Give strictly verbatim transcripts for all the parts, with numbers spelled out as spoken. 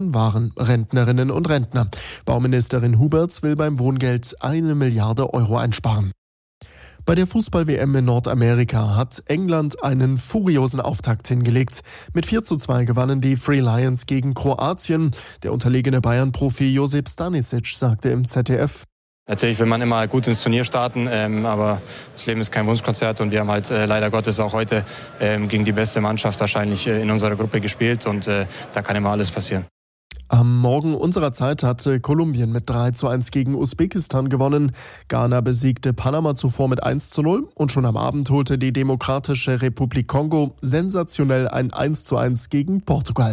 Millionen waren Rentnerinnen und Rentner. Bauministerin Huberts will beim Wohngeld eine Milliarde Euro einsparen. Bei der Fußball-W M in Nordamerika hat England einen furiosen Auftakt hingelegt. Mit vier zu zwei gewannen die Free Lions gegen Kroatien. Der unterlegene Bayern-Profi Josip Stanisic sagte im Z D F: Natürlich will man immer gut ins Turnier starten, ähm, aber das Leben ist kein Wunschkonzert und wir haben halt äh, leider Gottes auch heute ähm, gegen die beste Mannschaft wahrscheinlich äh, in unserer Gruppe gespielt und äh, da kann immer alles passieren. Am Morgen unserer Zeit hatte Kolumbien mit drei zu eins gegen Usbekistan gewonnen. Ghana besiegte Panama zuvor mit eins zu null und schon am Abend holte die Demokratische Republik Kongo sensationell ein eins zu eins gegen Portugal.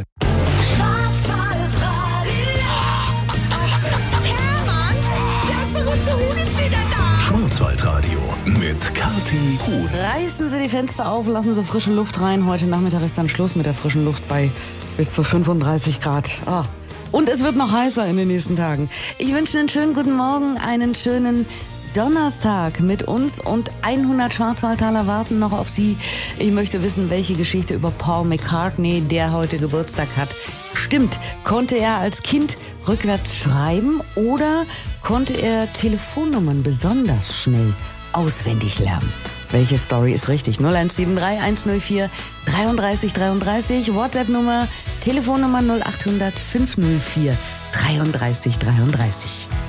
Schwarzwaldradio mit Kathi Huhn. Reißen Sie die Fenster auf, lassen Sie frische Luft rein. Heute Nachmittag ist dann Schluss mit der frischen Luft bei bis zu fünfunddreißig Grad. Ah. Und es wird noch heißer in den nächsten Tagen. Ich wünsche einen schönen guten Morgen, einen schönen Donnerstag mit uns und hundert Schwarzwaldtaler warten noch auf Sie. Ich möchte wissen, welche Geschichte über Paul McCartney, der heute Geburtstag hat, stimmt. Konnte er als Kind rückwärts schreiben oder konnte er Telefonnummern besonders schnell auswendig lernen? Welche Story ist richtig? null eins sieben drei eins null vier dreiunddreißig dreiunddreißig, WhatsApp-Nummer, Telefonnummer null acht hundert fünf null vier dreiunddreißig dreiunddreißig.